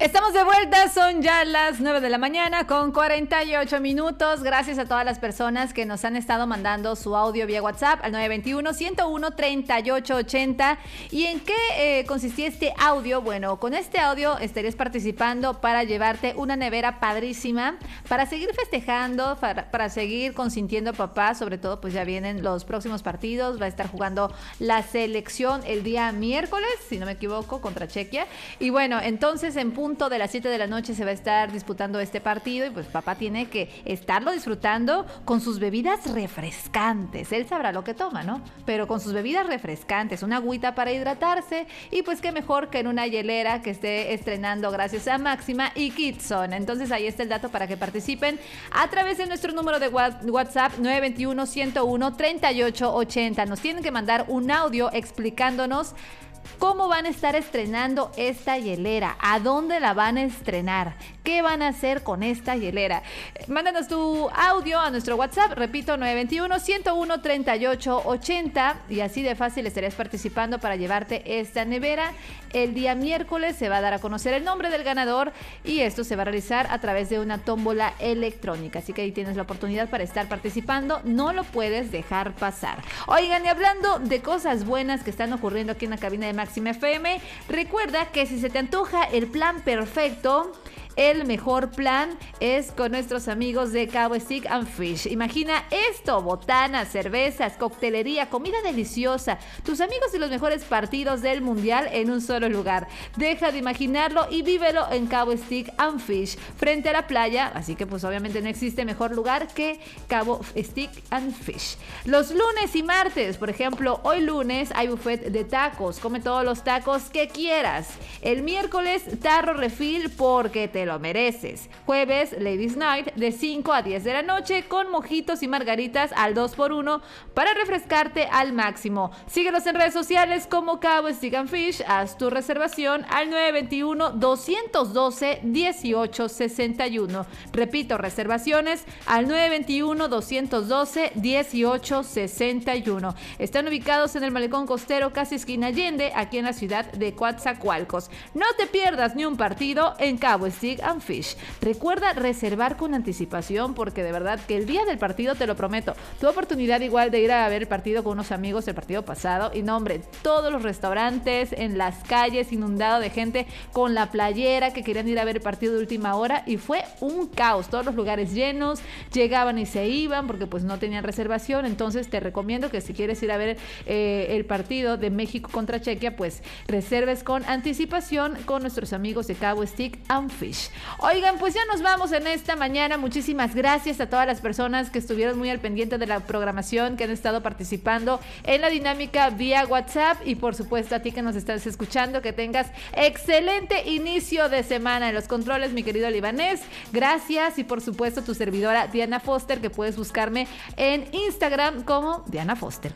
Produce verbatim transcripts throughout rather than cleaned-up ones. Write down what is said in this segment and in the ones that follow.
Estamos de vuelta, son ya las nueve de la mañana con cuarenta y ocho minutos. Gracias a todas las personas que nos han estado mandando su audio vía WhatsApp al nueve dos uno, uno cero uno, tres ocho ocho cero. ¿Y en qué eh, consistía este audio? Bueno, con este audio estarías participando para llevarte una nevera padrísima, para seguir festejando, para, para seguir consintiendo a papá. Sobre todo, pues ya vienen los próximos partidos. Va a estar jugando la selección el día miércoles, si no me equivoco, contra Chequia. Y bueno, entonces en punto de las siete de la noche se va a estar disputando este partido y pues papá tiene que estarlo disfrutando con sus bebidas refrescantes. Él sabrá lo que toma, ¿no? Pero con sus bebidas refrescantes, una agüita para hidratarse y pues qué mejor que en una hielera que esté estrenando gracias a Máxima y Kitson. Entonces ahí está el dato para que participen a través de nuestro número de WhatsApp nueve dos uno, uno cero uno, tres ocho ocho cero. Nos tienen que mandar un audio explicándonos cómo van a estar estrenando esta hielera, a dónde la van a estrenar, qué van a hacer con esta hielera. Mándanos tu audio a nuestro WhatsApp, repito, nueve dos uno, uno cero uno, tres ocho ocho cero, y así de fácil estarías participando para llevarte esta nevera. El día miércoles se va a dar a conocer el nombre del ganador y esto se va a realizar a través de una tómbola electrónica, así que ahí tienes la oportunidad para estar participando, no lo puedes dejar pasar. Oigan, y hablando de cosas buenas que están ocurriendo aquí en la cabina de Máxima F M, recuerda que si se te antoja el plan perfecto, el mejor plan es con nuestros amigos de Cabo Stick and Fish. Imagina esto: botanas, cervezas, coctelería, comida deliciosa, tus amigos y los mejores partidos del mundial en un solo lugar. Deja de imaginarlo y vívelo en Cabo Stick and Fish, frente a la playa, así que pues obviamente no existe mejor lugar que Cabo Stick and Fish. Los lunes y martes, por ejemplo, hoy lunes hay buffet de tacos, come todos los tacos que quieras. El miércoles, tarro refill porque te lo mereces. Jueves, Ladies Night de cinco a diez de la noche con mojitos y margaritas al dos por uno para refrescarte al máximo. Síguenos en redes sociales como Cabo Stick and Fish. Haz tu reservación al nueve dos uno, dos uno dos, uno ocho seis uno. Repito, reservaciones al nueve dos uno, dos uno dos, uno ocho seis uno. Están ubicados en el Malecón Costero, casi esquina Allende, aquí en la ciudad de Coatzacoalcos. No te pierdas ni un partido en Cabo Stick and Fish. Recuerda reservar con anticipación porque de verdad que el día del partido, te lo prometo, tuve oportunidad igual de ir a ver el partido con unos amigos el partido pasado y no hombre, todos los restaurantes en las calles inundado de gente con la playera que querían ir a ver el partido de última hora y fue un caos, todos los lugares llenos, llegaban y se iban porque pues no tenían reservación. Entonces te recomiendo que si quieres ir a ver eh, el partido de México contra Chequia, pues reserves con anticipación con nuestros amigos de Cabo Stick and Fish. Oigan, pues ya nos vamos en esta mañana. Muchísimas gracias a todas las personas que estuvieron muy al pendiente de la programación, que han estado participando en la dinámica vía WhatsApp y por supuesto a ti que nos estás escuchando, que tengas excelente inicio de semana. En los controles, mi querido libanés, gracias, y por supuesto tu servidora Diana Foster, que puedes buscarme en Instagram como Diana Foster.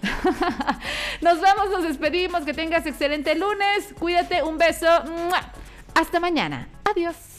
Nos vamos, nos despedimos, que tengas excelente lunes, cuídate, un beso, hasta mañana, adiós.